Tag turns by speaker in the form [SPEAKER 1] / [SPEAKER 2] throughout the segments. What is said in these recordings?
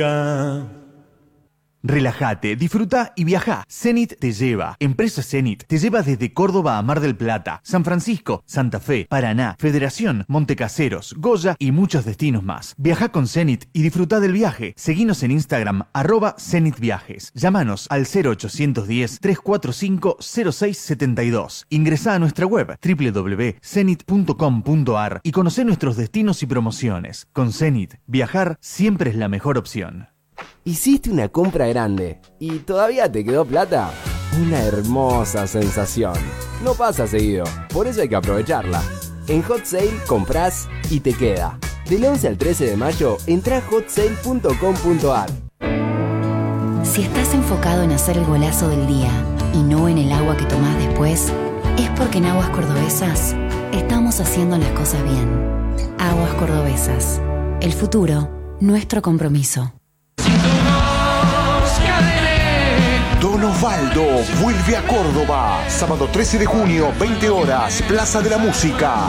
[SPEAKER 1] Relájate, disfruta y viaja. Zenit te lleva. Empresa Zenit te lleva desde Córdoba a Mar del Plata, San Francisco, Santa Fe, Paraná, Federación, Montecaseros, Goya y muchos destinos más. Viaja con Zenit y disfruta del viaje. Seguinos en Instagram, @ZenitViajes. Llámanos al 0810-345-0672. Ingresá a nuestra web www.zenit.com.ar y conocé nuestros destinos y promociones. Con Zenit, viajar siempre es la mejor opción.
[SPEAKER 2] Hiciste una compra grande y todavía te quedó plata. Una hermosa sensación. No pasa seguido, por eso hay que aprovecharla. En Hot Sale comprás y te queda. Del 11 al 13 de mayo, entrá a hotsale.com.ar.
[SPEAKER 3] Si estás enfocado en hacer el golazo del día y no en el agua que tomás después, es porque en Aguas Cordobesas estamos haciendo las cosas bien. Aguas Cordobesas. El futuro, nuestro compromiso.
[SPEAKER 4] Don Osvaldo vuelve a Córdoba. Sábado 13 de junio, 20 horas, Plaza de la Música.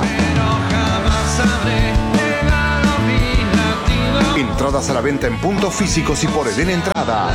[SPEAKER 4] Entradas a la venta en puntos físicos y por Eden Entradas.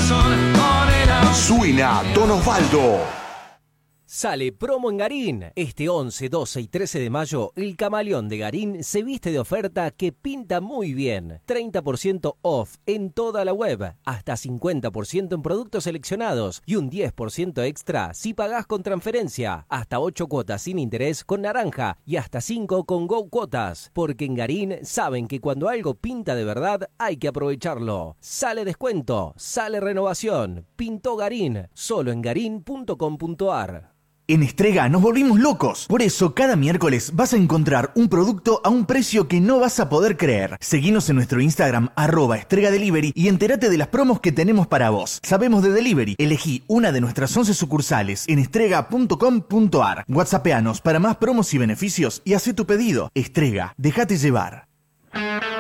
[SPEAKER 4] Suena Don Osvaldo.
[SPEAKER 5] Sale promo en Garín. Este 11, 12 y 13 de mayo, el camaleón de Garín se viste de oferta que pinta muy bien. 30% off en toda la web, hasta 50% en productos seleccionados y un 10% extra si pagás con transferencia. Hasta 8 cuotas sin interés con naranja y hasta 5 con Go Cuotas. Porque en Garín saben que cuando algo pinta de verdad hay que aprovecharlo. Sale descuento, sale renovación. Pintó Garín, solo en garín.com.ar.
[SPEAKER 1] En Estrega nos volvimos locos. Por eso, cada miércoles vas a encontrar un producto a un precio que no vas a poder creer. Seguinos en nuestro Instagram, @EstregaDelivery, y entérate de las promos que tenemos para vos. Sabemos de delivery. Elegí una de nuestras 11 sucursales en estrega.com.ar. WhatsAppeanos para más promos y beneficios y hacé tu pedido. Estrega, déjate llevar.